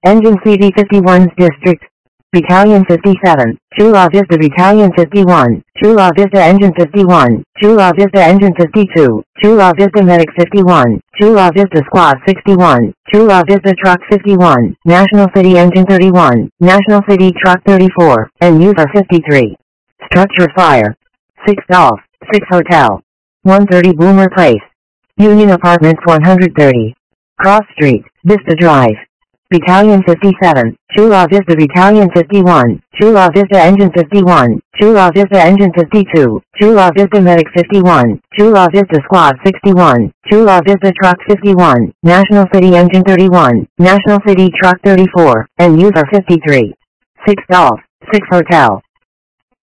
Engine CD 51's District. Battalion 57, Chula Vista Battalion 51, Chula Vista Engine 51, Chula Vista Engine 52, Chula Vista Medic 51, Chula Vista Squad 61, Chula Vista Truck 51, National City Engine 31, National City Truck 34, and User 53. Structure Fire. 6 Golf, 6 Hotel. 130 Boomer Place. Union Apartments 130. Cross Street, Vista Drive. Battalion 57, Chula Vista Battalion 51, Chula Vista Engine 51, Chula Vista Engine 52, Chula Vista Medic 51, Chula Vista Squad 61, Chula Vista Truck 51, National City Engine 31, National City Truck 34, and User 53. 6 Golf, 6 Hotel.